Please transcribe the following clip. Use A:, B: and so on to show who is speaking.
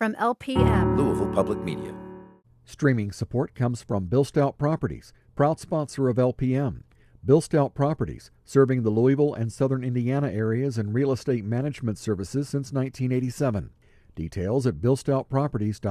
A: from LPM.
B: Louisville Public Media.
C: Streaming support comes from Bill Stout Properties, proud sponsor of LPM. Bill Stout Properties, serving the Louisville and southern Indiana areas in real estate management services since 1987. Details at billstoutproperties.com.